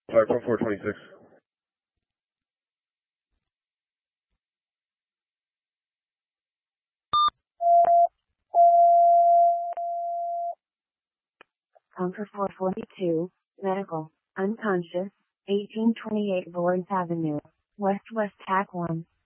Platform 426. Conquer 442, medical, unconscious, 1828 Lawrence Avenue, West Tac 1.